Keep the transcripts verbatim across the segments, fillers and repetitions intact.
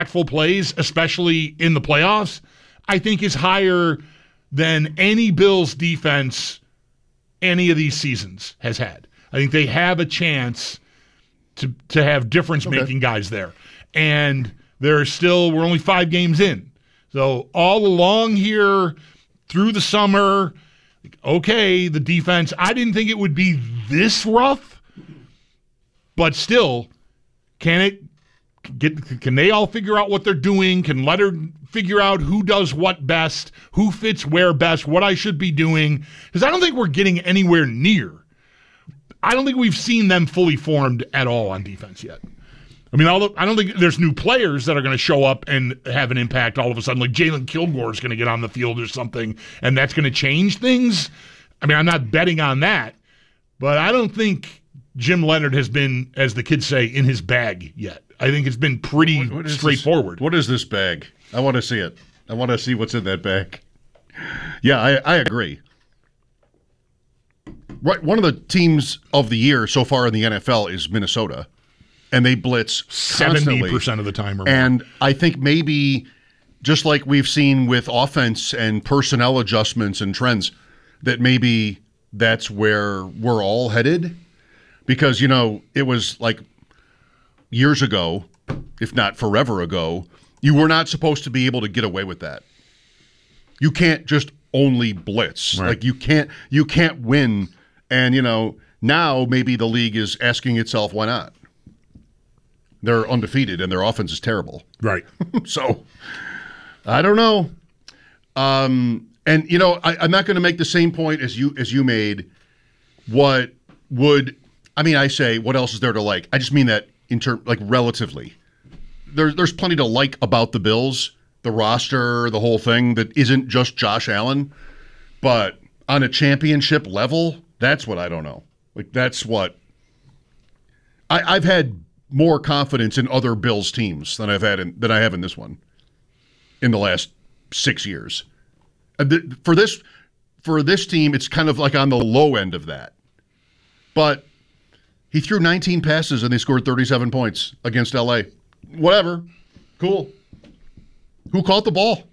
impactful plays, especially in the playoffs, I think is higher than any Bills defense any of these seasons has had. I think they have a chance to to have difference-making okay. guys there. And they're still, we're only five games in. So all along here through the summer, okay, the defense, I didn't think it would be this rough, but still, can it get? Can they all figure out what they're doing? Can Leonard figure out who does what best, who fits where best, what I should be doing? Because I don't think we're getting anywhere near. I don't think we've seen them fully formed at all on defense yet. I mean, although I don't think there's new players that are going to show up and have an impact all of a sudden. Like Jalen Kilgore is going to get on the field or something, and that's going to change things. I mean, I'm not betting on that, but I don't think Jim Leonard has been, as the kids say, in his bag yet. I think it's been pretty what, what straightforward. This, what is this bag? I want to see it. I want to see what's in that bag. Yeah, I, I agree. Right, one of the teams of the year so far in the N F L is Minnesota. And they blitz seventy percent of the time or more. And I think maybe just like we've seen with offense and personnel adjustments and trends, that maybe that's where we're all headed. Because, you know, it was like years ago, if not forever ago, you were not supposed to be able to get away with that. You can't just only blitz. Right. Like you can't you can't win. And, you know, now maybe the league is asking itself, why not? They're undefeated, and their offense is terrible. Right. So, I don't know. Um, and, you know, I, I'm not going to make the same point as you as you made. What would – I mean, I say, what else is there to like? I just mean that in term, like relatively. There, there's plenty to like about the Bills, the roster, the whole thing that isn't just Josh Allen. But on a championship level, that's what I don't know. Like, that's what I, – I've had – more confidence in other Bills teams than I've had in, than I have in this one in the last six years. For this for this team, it's kind of like on the low end of that. But he threw nineteen passes and they scored thirty-seven points against L A. Whatever. Cool. Who caught the ball?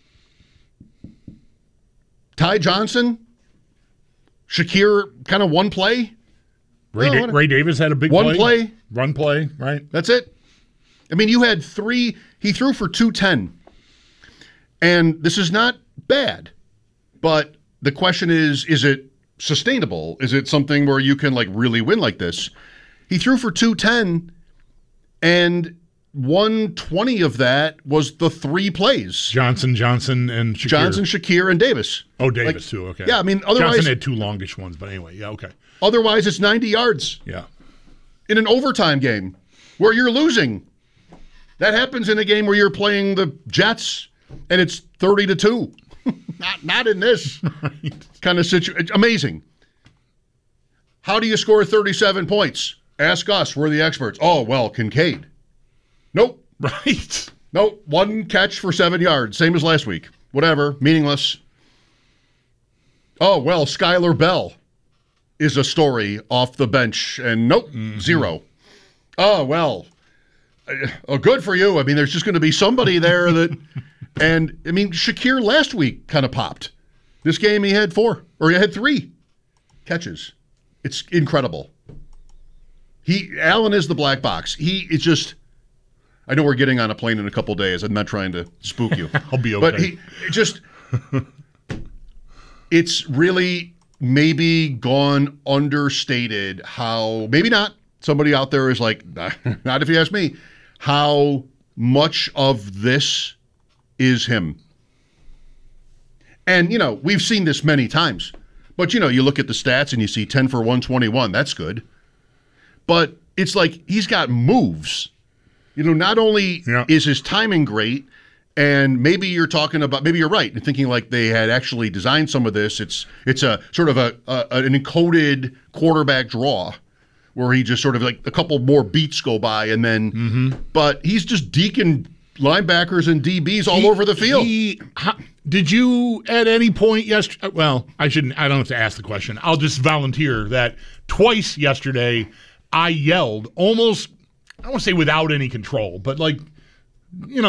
Ty Johnson? Shakir kind of one play? Ray, da- Ray Davis had a big one play. play. Run play, right? That's it. I mean, you had three. He threw for two ten. And this is not bad. But the question is, is it sustainable? Is it something where you can, like, really win like this? He threw for two ten, and one twenty of that was the three plays. Johnson, Johnson, and Shakir. Johnson, Shakir, and Davis. Oh, Davis, like, too, okay. Yeah, I mean, otherwise. Johnson had two longish ones, but anyway, yeah, okay. Otherwise, it's ninety yards. Yeah. In an overtime game where you're losing. That happens in a game where you're playing the Jets and it's thirty to two. not, not in this right. kind of situation. Amazing. How do you score thirty-seven points? Ask us. We're the experts. Oh, well, Kincaid. Nope. Right. Nope. One catch for seven yards. Same as last week. Whatever. Meaningless. Oh, well, Skylar Bell is a story off the bench, and nope, mm-hmm. zero. Oh, well, uh, good for you. I mean, there's just going to be somebody there that, and, I mean, Shakir last week kind of popped. This game he had four, or he had three catches. It's incredible. He, Allen is the black box. He is just, I know we're getting on a plane in a couple days. I'm not trying to spook you. I'll be okay. But he just, it's really maybe gone understated how, maybe not, somebody out there is like, not if you ask me, how much of this is him. And, you know, we've seen this many times. But, you know, you look at the stats and you see ten for one twenty-one. That's good. But it's like he's got moves. You know, not only yeah. is his timing great, and maybe you're talking about, maybe you're right, and thinking like they had actually designed some of this. It's it's a sort of a, a an encoded quarterback draw where he just sort of like a couple more beats go by and then, mm-hmm. but he's just deking linebackers and D Bs all he, over the field. He, how, did you at any point yesterday? Well, I shouldn't. I don't have to ask the question. I'll just volunteer that twice yesterday I yelled almost. I don't want to say without any control, but like you know.